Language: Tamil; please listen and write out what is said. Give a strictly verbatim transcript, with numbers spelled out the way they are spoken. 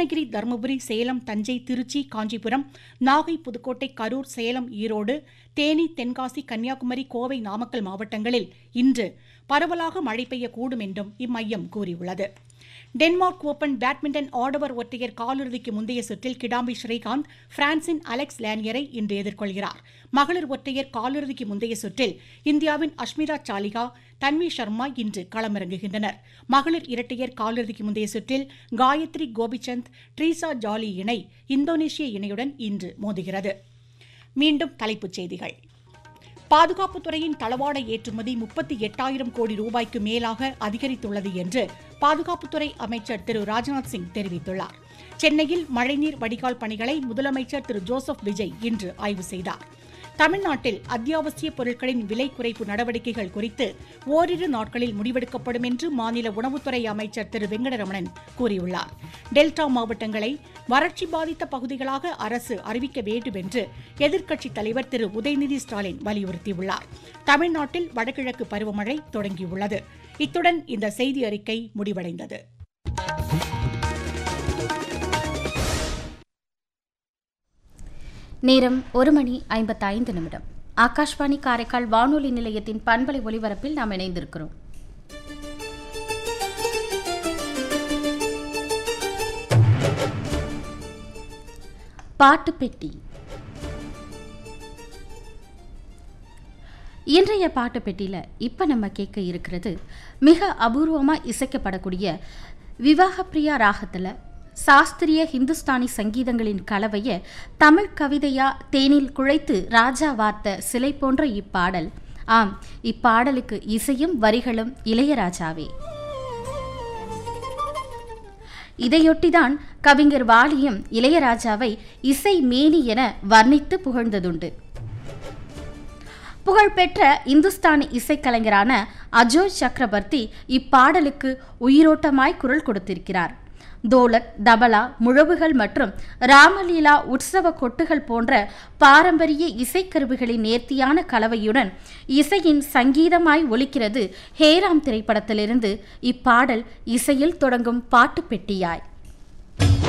கிருஷ்ணகிரி, தருமபுரி, சேலம், தஞ்சை, திருச்சி, காஞ்சிபுரம், நாகை, புதுக்கோட்டை, கரூர், சேலம், ஈரோடு, தேனி, தென்காசி, கன்னியாகுமரி, கோவை, நாமக்கல் மாவட்டங்களில் இன்று பரவலாக மழை பெய்யக்கூடும் என்றும் இம்மையம் கூறியுள்ளது. டென்மார்க் ஓபன் பேட்மிண்டன் ஆடவர் ஒற்றையர் காலிறுதிக்கு முந்தைய சுற்றில் கிடாம்பி ஸ்ரீகாந்த் பிரான்சின் அலெக்ஸ் லேனியரை இன்று எதிர்கொள்கிறார். மகளிர் ஒற்றையர் காலிறுதிக்கு முந்தைய சுற்றில் இந்தியாவின் அஷ்மிரா சாலிகா, தன்வி சர்மா இன்று களமிறங்குகின்றனர். மகளிர் இரட்டையர் காலிறுதிக்கு முந்தைய சுற்றில் காயத்ரி கோபிசந்த், ட்ரீசா ஜாலி இணை இந்தோனேஷிய இணையுடன் இன்று மோதுகிறது. மீண்டும் தலைப்புச் செய்திகள். பாதுகாப்புத்துறையின் தளவாட ஏற்றுமதி முப்பத்தி எட்டாயிரம் கோடி ரூபாய்க்கு மேலாக அதிகரித்துள்ளது என்று பாதுகாப்புத்துறை அமைச்சர் திரு ராஜ்நாத் சிங் தெரிவித்துள்ளார். சென்னையில் மழைநீர் வடிகால் பணிகளை முதலமைச்சர் திரு ஜோசப் விஜய் இன்று ஆய்வு செய்தார். தமிழ்நாட்டில் அத்தியாவசிய பொருட்களின் விலை குறைப்பு நடவடிக்கைகள் குறித்து ஓரிரு நாட்களில் முடிவெடுக்கப்படும் என்று மாநில உணவுத்துறை அமைச்சர் திரு வெங்கடரமணன் கூறியுள்ளார். டெல்டா மாவட்டங்களை வறட்சி பாதித்த பகுதிகளாக அரசு அறிவிக்க வேண்டும் என்று எதிர்க்கட்சித் தலைவர் திரு உதயநிதி ஸ்டாலின் வலியுறுத்தியுள்ளார். தமிழ்நாட்டில் வடகிழக்கு பருவமழை தொடங்கியுள்ளது. இத்துடன் இந்த செய்தி அறிக்கை முடிவடைந்தது. நேரம் ஒரு மணி ஐம்பத்தைந்து நிமிடம். ஆகாஷ்வாணி காரைக்கால் வானொலி நிலையத்தின் பண்பலை ஒலிபரப்பில் நாம் இணைந்திருக்கிறோம். பாட்டு பெட்டி. இன்றைய பாட்டு பெட்டியில் இப்போ நம்ம கேட்க இருக்கிறது மிக அபூர்வமாக இசைக்கப்படக்கூடிய விவாகப்பிரியா ராகத்தில் சாஸ்திரிய ஹிந்துஸ்தானி சங்கீதங்களின் கலவையை தமிழ் கவிதையா தேனில் குழைத்து ராஜா வார்த்த சிலை போன்ற இப்பாடல். ஆம், இப்பாடலுக்கு இசையும் வரிகளும் இளையராஜாவே. இதையொட்டிதான் கவிஞர் வாலியும் இளையராஜாவை இசை மேனி என வர்ணித்து புகழ்ந்ததுண்டு. புகழ்பெற்ற இந்துஸ்தானி இசைக்கலைஞரான அஜோய் சக்கரவர்த்தி இப்பாடலுக்கு உயிரோட்டமாய் குரல் கொடுத்திருக்கிறார். தோலக், தபலா, முழவுகள் மற்றும் ராமலீலா உற்சவ கொட்டுகள் போன்ற பாரம்பரிய இசைக்கருவிகளின் நேர்த்தியான கலவையுடன் இசையின் சங்கீதமாய் ஒலிக்கிறது ஹேராம் திரைப்படத்திலிருந்து இப்பாடல் இசையில் தொடங்கும் பாட்டு பெட்டியாய்.